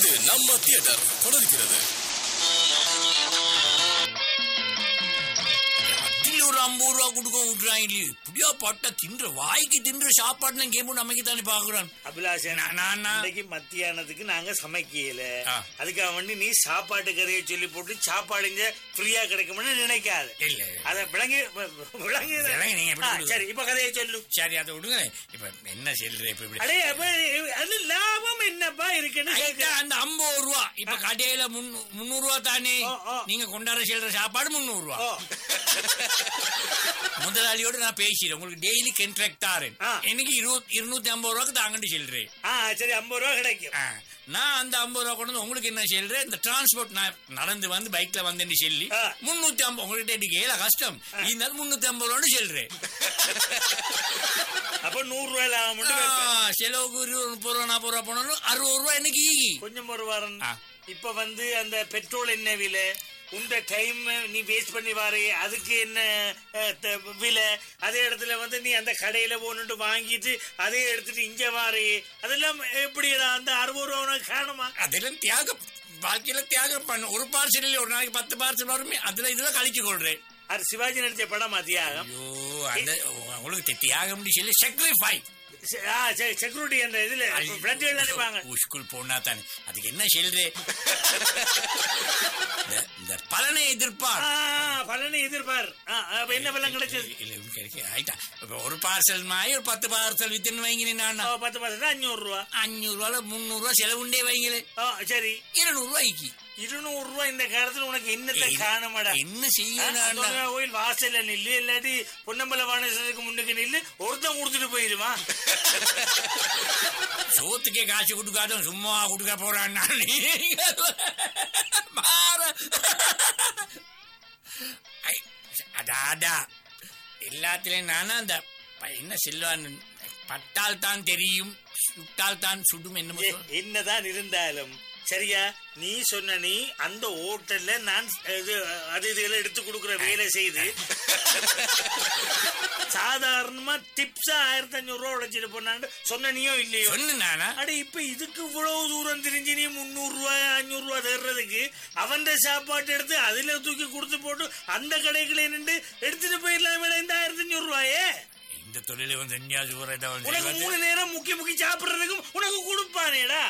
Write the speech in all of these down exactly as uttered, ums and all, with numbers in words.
இது நம்ம தியேட்டர் தொடர்கிறது. ஒரு ஐம்பது ரூபா கொடுக்க விட்டுறாங்க. புடியா பட்ட தின்ற வாய்க்கு தின்ற சாப்பாடு கேம் நமக்கு தானே பாக்குறான். அபிலாஷன் மத்தியானத்துக்கு நாங்க சமைக்கல, அதுக்காக வந்து நீ சாப்பாட்டு கதையை சொல்லி போட்டு சாப்பாடு ஃப்ரீயா கிடைக்கும்னு நினைக்காது. இல்ல அத விளங்கி விளங்கி சரி இப்ப கதையை சொல்லு. சரி அதை விடுங்க. இப்ப என்ன சொல்ற இப்ப அடே அது லாபம் என்னப்பா இருக்குன்னு அந்த ஐம்பது ரூபா இப்ப கடையில முன்னூறு ரூபா தானே நீங்க கொண்டாட செல்ற சாப்பாடு முன்னூறு ரூபா. முதலாளியோட நான் பேசுறேன், உங்களுக்கு டெய்லி கான்ட்ராக்ட் தாரேன், எனக்கு இருநூத்தி ஐம்பது ரூபாய்க்கு தாங்கன்னு சொல்றேன். சரி ஐம்பது ரூபா கிடைக்கும். நான் அந்த ஐம்பது ரூபா கொண்டு உங்களுக்கு என்ன சொல்றேன், இந்த டிரான்ஸ்போர்ட் நான் நடந்து வந்து பைக்ல வந்தேன்னு சொல்லி முன்னூத்தி ஐம்பது உங்கள்கிட்ட ஏழை கஷ்டம் இருந்தாலும் முன்னூத்தி ஐம்பது ரூபான்னு சொல்றேன். அப்ப நூறு ரூபாய் லாபம் செலவுக்கு முப்பது ரூபா நாற்பது ரூபா போனாலும் அறுபது ரூபாய் எனக்கு கொஞ்சம் ஒரு வாரம். இப்ப வந்து அந்த பெட்ரோல் என்ன விலை, உண்ட டைம் நீ வேஸ்ட் பண்ணி வாரு, அதுக்கு என்ன விலை, அதே இடத்துல வந்து நீ அந்த கடையில போனுட்டு வாங்கிட்டு அதே எடுத்துட்டு இங்க வாரு, அதெல்லாம் எப்படி அந்த அறுபது ரூபா காணுமா? அதெல்லாம் தியாகம், வாழ்க்கையில தியாகம் பண்ண. ஒரு பார்சல் ஒரு நாளைக்கு பத்து பார்சல் வருமே, அதுல இதுல கழிச்சு கொள்றேன். அது சிவாஜி நடிச்ச படமா தியாகம்? அந்த உங்களுக்கு தியாகம் சொல்லி சாக்ரிஃபை செக்யூரிட்டி அந்த இதுல ஸ்கூல் போனா தானே அதுக்கு என்ன சொல்றே. இந்த பலனை எதிர்ப்பார், பலனை எதிர்ப்பார். என்ன பலன் கிடைச்சது? ஆயிட்டா ஒரு பார்சல் மாய் ஒரு பத்து பார்சல் வித்துன்னு வைங்க. நான் பத்து பார்சல் அஞ்சூறு ரூபா அஞ்சூறு ரூபால முன்னூறு ரூபா செலவுண்டே வைங்களே. சரி இருநூறு ரூபாய்க்கு இருநூறு ரூபாய் இந்த காலத்துல உனக்கு என்னத்தை காணமாடா? என்ன செய்ய கோயில் வாசல்ல நில்லு, இல்லாட்டி பொன்னம்பல வானேஸ்வரருக்கு முன்னுக்கு நில்லு, ஒருத்தன் கொடுத்துட்டு போயிருமா? சோத்துக்கே காசு கொடுக்காத சும்மா கொடுக்க போறான். அடாடா எல்லாத்திலையும் நானா அந்த என்ன செல்வான் பட்டால் தான் தெரியும் சுட்டால் தான் சுடும் என்ன என்னதான் இருந்தாலும் சரியா. நீ சொன்ன நீ அந்த ஹோட்டல்ல நான் அது இதுகளை எடுத்து கொடுக்குற வேலை செய்து சாதாரணமா டிப்ஸா ஆயிரத்தி அஞ்சூறு ரூபா உழைச்சிட்டு போனான்னு சொன்ன நீயோ இல்லையோ? அட இப்ப இதுக்கு இவ்வளவு தூரம் தெரிஞ்சு நீ முன்னூறு ரூபாய் அஞ்சூறு ரூபாய் தேடுறதுக்கு அவன் சாப்பாட்டு எடுத்து அதுல தூக்கி கொடுத்து போட்டு அந்த கடைகளை நின்று எடுத்துட்டு போயிடலாம். இந்த ஆயிரத்தி அஞ்சூறு ரூபாயே இந்த தொழில வந்து உனக்கு மூணு நேரம் முக்கிய முக்கிய சாப்பிடுறதுக்கும் உனக்கு கொடுப்பானேடா.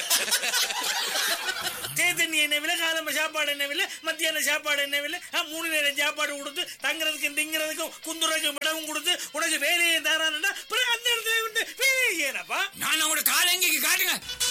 தேத்தண்ணி என்ன விலை, காலம்ப சாப்பாடு என்ன விலை, மத்தியான சாப்பாடு என்ன விலை, மூணு நேரம் சாப்பாடு கொடுத்து தங்குறதுக்கும் திங்கிறதுக்கும் குந்துறதுக்கும் இடமும் கொடுத்து உனக்கு வேலையை தாரான்டா. அந்த இடத்துல விட்டு வேலையை ஏனப்பா? நான் உங்களோட காலை எங்க காட்டுங்க.